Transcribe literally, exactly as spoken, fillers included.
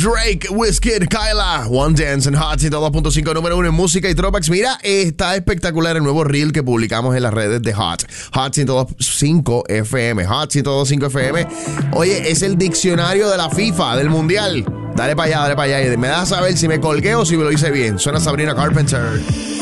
Drake, Wizkid, Kyla, One Dance en Hot ciento dos punto cinco, número uno en música y throwbacks. Mira, está espectacular el nuevo reel que publicamos en las redes de Hot. Hot ciento dos punto cinco F M. Hot ciento dos punto cinco F M. Oye, es el diccionario de la FIFA, del Mundial. Dale para allá, dale para allá. Y me das a saber si me colgué o si me lo hice bien. Suena Sabrina Carpenter.